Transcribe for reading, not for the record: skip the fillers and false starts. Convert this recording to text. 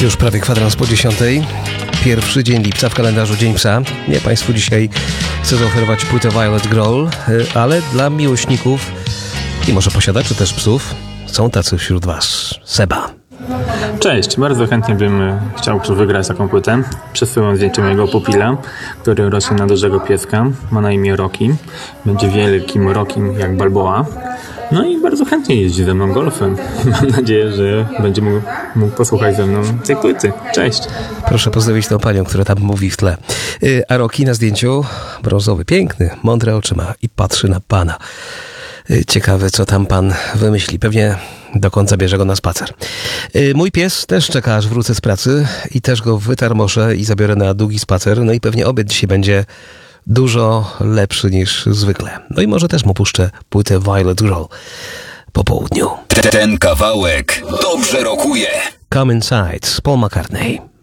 Już prawie kwadrans po 10. Pierwszy dzień lipca w kalendarzu Dzień Psa. Ja Państwu dzisiaj chcę zaoferować płytę Violet Grohl, ale dla miłośników i może posiadaczy też psów są tacy wśród Was. Seba. Cześć, bardzo chętnie bym chciał wygrać taką płytę. Przesyłam zdjęcie mojego pupila, który rośnie na dużego pieska. Ma na imię Rocky. Będzie wielkim Rockim jak Balboa. No i bardzo chętnie jeździ ze mną golfem. Mam nadzieję, że będzie mógł posłuchać ze mną tej płyty. Cześć. Proszę pozdrowić tą panią, która tam mówi w tle. A Rocky na zdjęciu brązowy, piękny, mądre oczy ma i patrzy na pana. Ciekawe, co tam pan wymyśli. Pewnie do końca bierze go na spacer. Mój pies też czeka, aż wrócę z pracy i też go wytarmoszę i zabiorę na długi spacer. No i pewnie obiad dzisiaj będzie dużo lepszy niż zwykle. No i może też mu puszczę płytę Violet Grohl po południu. Ten kawałek dobrze rokuje. Come Inside z Paul McCartney.